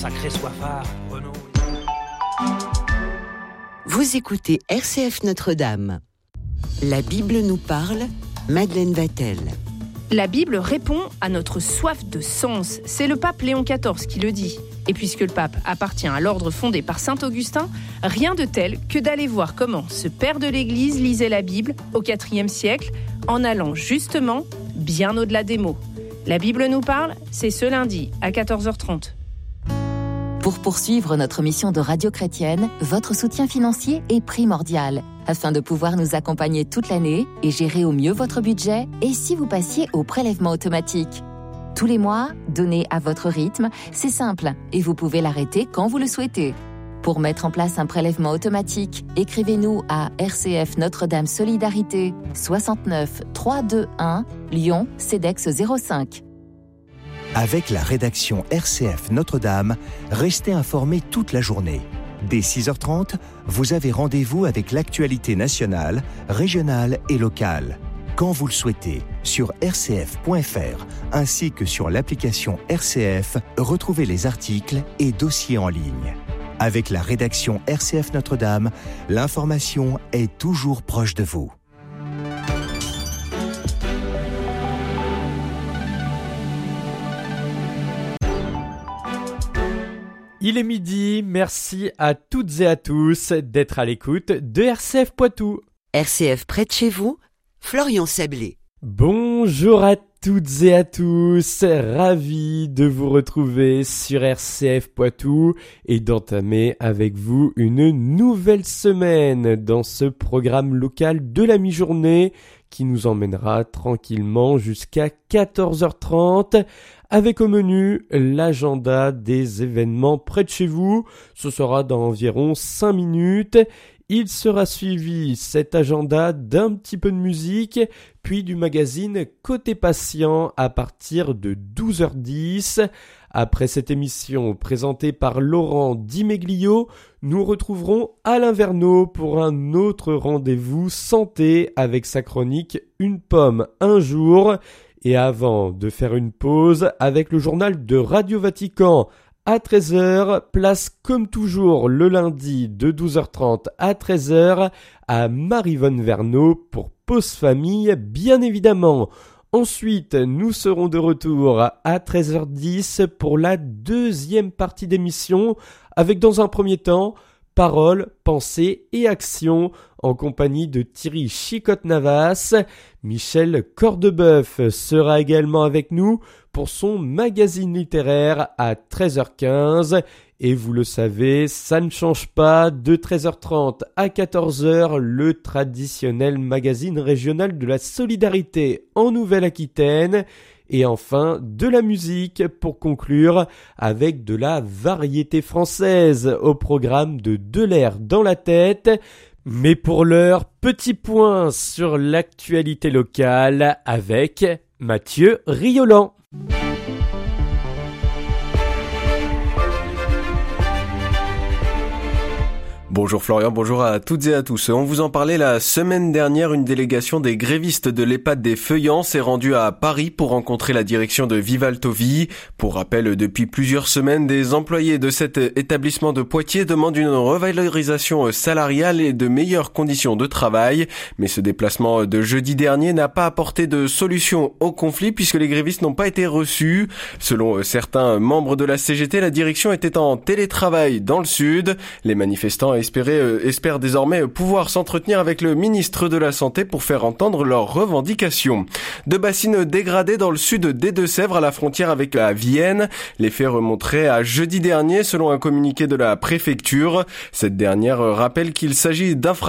Sacré soifard, Renaud. Vous écoutez RCF Notre-Dame. La Bible nous parle, Madeleine Vatel. La Bible répond à notre soif de sens. C'est le pape Léon XIV qui le dit. Et puisque le pape appartient à l'ordre fondé par saint Augustin, rien de tel que d'aller voir comment ce père de l'Église lisait la Bible au IVe siècle, en allant justement bien au-delà des mots. La Bible nous parle, c'est ce lundi à 14h30. Pour poursuivre notre mission de radio chrétienne, votre soutien financier est primordial afin de pouvoir nous accompagner toute l'année et gérer au mieux votre budget et si vous passiez au prélèvement automatique. Tous les mois, donnez à votre rythme, c'est simple et vous pouvez l'arrêter quand vous le souhaitez. Pour mettre en place un prélèvement automatique, écrivez-nous à RCF Notre-Dame Solidarité 69 321 Lyon CEDEX 05. Avec la rédaction RCF Notre-Dame, restez informés toute la journée. Dès 6h30, vous avez rendez-vous avec l'actualité nationale, régionale et locale. Quand vous le souhaitez, sur rcf.fr ainsi que sur l'application RCF, retrouvez les articles et dossiers en ligne. Avec la rédaction RCF Notre-Dame, l'information est toujours proche de vous. Il est midi, merci à toutes et à tous d'être à l'écoute de RCF Poitou. RCF près de chez vous, Florian Sablé. Bonjour à toutes et à tous, ravi de vous retrouver sur RCF Poitou et d'entamer avec vous une nouvelle semaine dans ce programme local de la mi-journée qui nous emmènera tranquillement jusqu'à 14h30 avec au menu l'agenda des événements près de chez vous. Ce sera dans environ 5 minutes. Il sera suivi cet agenda d'un petit peu de musique, puis du magazine Côté Patient à partir de 12h10. Après cette émission présentée par Laurent Dimeglio, nous retrouverons Alain Verneau pour un autre rendez-vous santé avec sa chronique Une pomme un jour. Et avant de faire une pause avec le journal de Radio Vatican à 13h, place comme toujours le lundi de 12h30 à 13h à Marie-Vonne Verneau pour Pause Famille, bien évidemment. Ensuite, nous serons de retour à 13h10 pour la deuxième partie d'émission avec dans un premier temps Paroles, pensées et actions en compagnie de Thierry Chicotte-Navas. Michel Cordebeuf sera également avec nous pour son magazine littéraire à 13h15. Et vous le savez, ça ne change pas, de 13h30 à 14h, le traditionnel magazine régional de la solidarité en Nouvelle-Aquitaine. Et enfin, de la musique pour conclure avec de la variété française au programme de l'air dans la tête. Mais pour l'heure, petit point sur l'actualité locale avec Mathieu Riolan. Bonjour Florian, bonjour à toutes et à tous. On vous en parlait la semaine dernière, une délégation des grévistes de l'EHPAD des Feuillants s'est rendue à Paris pour rencontrer la direction de Vivalto-Vie. Pour rappel, depuis plusieurs semaines, des employés de cet établissement de Poitiers demandent une revalorisation salariale et de meilleures conditions de travail. Mais ce déplacement de jeudi dernier n'a pas apporté de solution au conflit puisque les grévistes n'ont pas été reçus. Selon certains membres de la CGT, la direction était en télétravail dans le sud. Les manifestants espèrent désormais pouvoir s'entretenir avec le ministre de la Santé pour faire entendre leurs revendications. Deux bassines dégradées dans le sud des Deux-Sèvres à la frontière avec la Vienne. Les faits remonteraient à jeudi dernier selon un communiqué de la préfecture. Cette dernière rappelle qu'il s'agit